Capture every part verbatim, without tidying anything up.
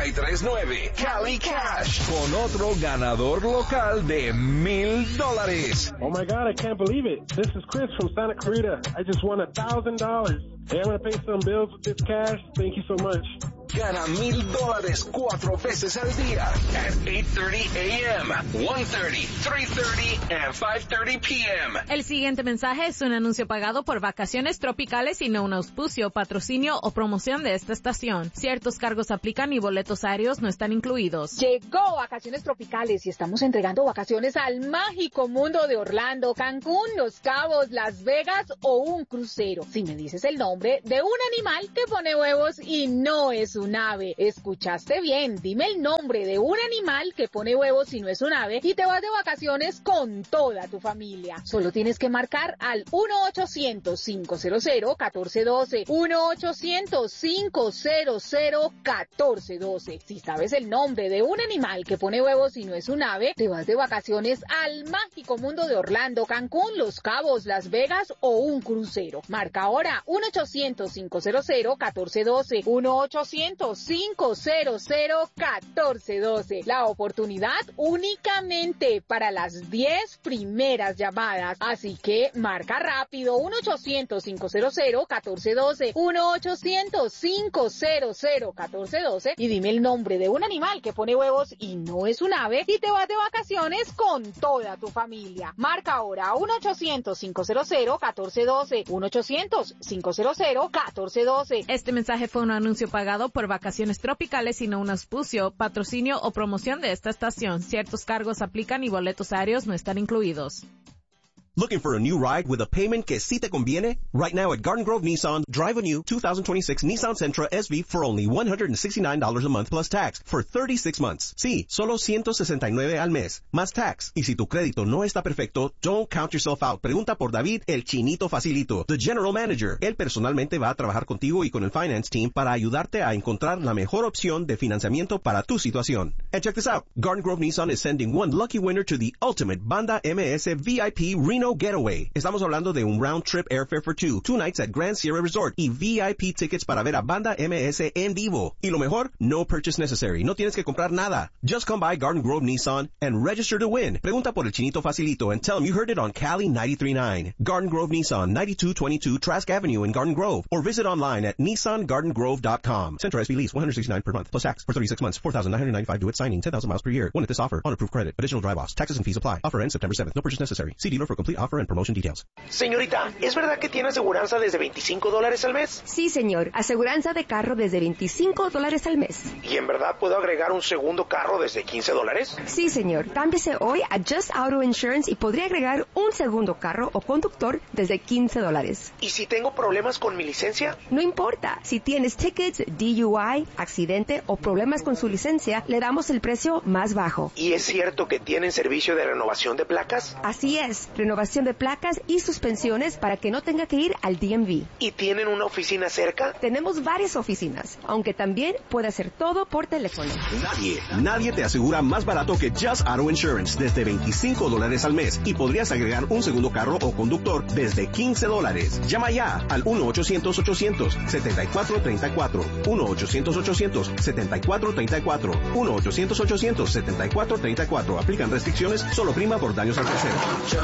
y tres nueve, Cali Cash, con otro ganador local de mil dólares. Oh my God, I can't believe it. This is Chris from Santa Clarita. I just won a thousand dollars. Hey, I'm going to pay some bills with this cash. Thank you so much. Gana mil dólares cuatro veces al día at eight thirty a m, one thirty, three thirty, and five thirty p m El siguiente mensaje es un anuncio pagado por Vacaciones Tropicales y no un auspicio, patrocinio o promoción de esta estación. Ciertos cargos aplican y boletos aéreos no están incluidos. Llegó Vacaciones Tropicales y estamos entregando vacaciones al mágico mundo de Orlando, Cancún, Los Cabos, Las Vegas o un crucero. Si me dices el nombre de un animal que pone huevos y no es un ave. ¿Escuchaste bien? Dime el nombre de un animal que pone huevos y no es un ave y te vas de vacaciones con toda tu familia. Solo tienes que marcar al uno ochocientos, cinco cero cero, uno cuatro uno dos, uno ochocientos, cinco cero cero, uno cuatro uno dos. Si sabes el nombre de un animal que pone huevos y no es un ave, te vas de vacaciones al mágico mundo de Orlando, Cancún, Los Cabos, Las Vegas o un crucero. Marca ahora uno ochocientos, cinco cero cero, uno cuatro uno dos, uno ochocientos, cinco cero cero, uno cuatro uno dos. La oportunidad únicamente para las diez primeras llamadas. Así que marca rápido uno ochocientos, cinco cero cero, uno cuatro uno dos, uno ochocientos, cinco cero cero, uno cuatro uno dos y dime el nombre de un animal que pone huevos y no es un ave y te vas de vacaciones con toda tu familia. Marca ahora uno ochocientos, cinco cero cero, uno cuatro uno dos, uno ochocientos, cinco cero cero, uno cuatro uno dos. Este mensaje fue un anuncio pagado por Vacaciones Tropicales y no un auspicio, patrocinio o promoción de esta estación. Ciertos cargos aplican y boletos aéreos no están incluidos. Looking for a new ride with a payment que sí te conviene? Right now at Garden Grove Nissan, drive a new two thousand twenty-six Nissan Sentra S V for only one hundred sixty-nine dollars a month plus tax for thirty-six months. Sí, solo ciento sesenta y nueve al mes, más tax. Y si tu crédito no está perfecto, don't count yourself out. Pregunta por David, el chinito facilito, the general manager. Él personalmente va a trabajar contigo y con el finance team para ayudarte a encontrar la mejor opción de financiamiento para tu situación. And check this out. Garden Grove Nissan is sending one lucky winner to the ultimate Banda M S V I P Reno Getaway. Estamos hablando de un round trip airfare for two, two nights at Grand Sierra Resort y V I P tickets para ver a Banda M S en vivo. Y lo mejor, no purchase necessary. No tienes que comprar nada. Just come by Garden Grove Nissan and register to win. Pregunta por el chinito facilito and tell him you heard it on Cali ninety-three point nine. Garden Grove Nissan, ninety-two twenty-two Trask Avenue in Garden Grove, or visit online at nissan garden grove dot com. Sentra S V lease, one hundred sixty-nine per month, plus tax for thirty-six months, four thousand nine hundred ninety-five due at signing, ten thousand miles per year. One at this offer, on approved credit. Additional drive-offs, taxes and fees apply. Offer ends September seventh. No purchase necessary. See dealer for complete offer and promotion details. Señorita, ¿es verdad que tiene aseguranza desde veinticinco dólares al mes? Sí, señor. Aseguranza de carro desde veinticinco dólares al mes. ¿Y en verdad puedo agregar un segundo carro desde quince dólares? Sí, señor. Cámbiese hoy a Just Auto Insurance y podría agregar un segundo carro o conductor desde quince dólares. ¿Y si tengo problemas con mi licencia? No importa. Si tienes tickets, D U I, accidente o problemas con su licencia, le damos el precio más bajo. ¿Y es cierto que tienen servicio de renovación de placas? Así es. Renovación de placas y suspensiones para que no tenga que ir al D M V. ¿Y tienen una oficina cerca? Tenemos varias oficinas, aunque también puede hacer todo por teléfono. Nadie, nadie te asegura más barato que Just Auto Insurance desde veinticinco dólares al mes y podrías agregar un segundo carro o conductor desde quince dólares. Llama ya al uno ochocientos, ochocientos, setenta y cuatro treinta y cuatro, uno ochocientos, ochocientos, setenta y cuatro treinta y cuatro, uno ochocientos, ochocientos, setenta y cuatro treinta y cuatro. Aplican restricciones, solo prima por daños al tercero.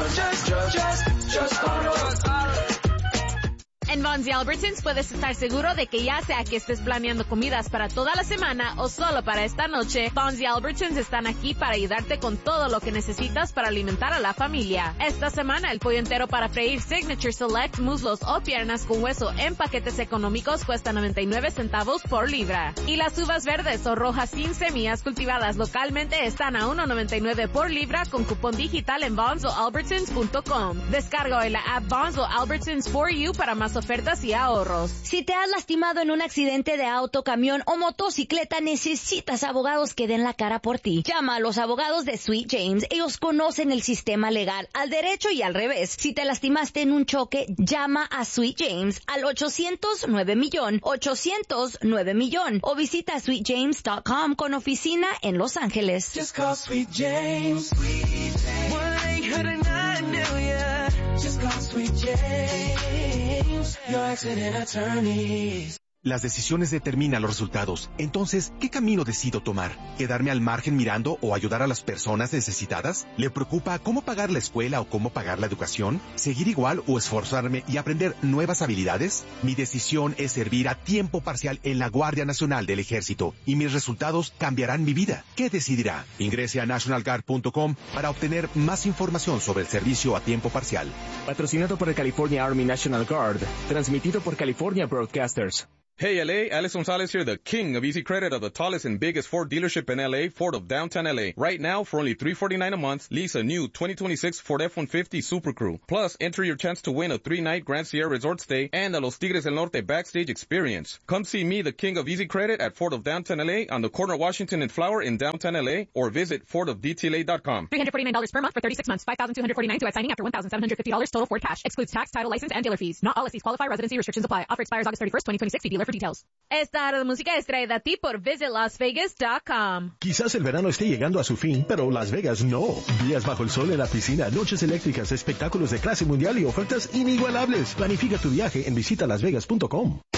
En Vons y Albertsons puedes estar seguro de que ya sea que estés planeando comidas para toda la semana o solo para esta noche, Vons y Albertsons están aquí para ayudarte con todo lo que necesitas para alimentar a la familia. Esta semana el pollo entero para freír Signature Select, muslos o piernas con hueso en paquetes económicos cuesta noventa y nueve centavos por libra. Y las uvas verdes o rojas sin semillas cultivadas localmente están a uno noventa y nueve por libra con cupón digital en bonds o albertsons punto com. Descarga hoy la app Bonds o Albertsons for You para más ofertas y ahorros. Si te has lastimado en un accidente de auto, camión o motocicleta, necesitas abogados que den la cara por ti. Llama a los abogados de Sweet James. Ellos conocen el sistema legal al derecho y al revés. Si te lastimaste en un choque, llama a Sweet James al ochocientos nueve millón, ochocientos nueve millón o visita sweet james punto com con oficina en Los Ángeles. Just call Sweet James. one eight hundred nine million. Just call Sweet James. Your accident attorneys. Las decisiones determinan los resultados. Entonces, ¿qué camino decido tomar? ¿Quedarme al margen mirando o ayudar a las personas necesitadas? ¿Le preocupa cómo pagar la escuela o cómo pagar la educación? ¿Seguir igual o esforzarme y aprender nuevas habilidades? Mi decisión es servir a tiempo parcial en la Guardia Nacional del Ejército y mis resultados cambiarán mi vida. ¿Qué decidirá? Ingrese a national guard punto com para obtener más información sobre el servicio a tiempo parcial. Patrocinado por el California Army National Guard. Transmitido por California Broadcasters. Hey L A, Alex Gonzalez here, the king of easy credit of the tallest and biggest Ford dealership in L A, Ford of downtown L A. Right now, for only three hundred forty-nine dollars a month, lease a new twenty twenty-six Ford F one fifty Super Crew. Plus, enter your chance to win a three-night Grand Sierra Resort stay and a Los Tigres del Norte backstage experience. Come see me, the king of easy credit, at Ford of downtown L A on the corner of Washington and Flower in downtown L A, or visit ford of d t l a dot com. three hundred forty-nine dollars per month for thirty-six months, five thousand two hundred forty-nine dollars due at signing after one thousand seven hundred fifty dollars total Ford cash. Excludes tax, title, license, and dealer fees. Not all lessees qualify. Residency restrictions apply. Offer expires August thirty-first, twenty twenty-six. See dealer for details. Esta hora de música es traída a ti por visit las vegas punto com. Quizás el verano esté llegando a su fin, pero Las Vegas no. Días bajo el sol en la piscina, noches eléctricas, espectáculos de clase mundial y ofertas inigualables. Planifica tu viaje en visita las vegas punto com.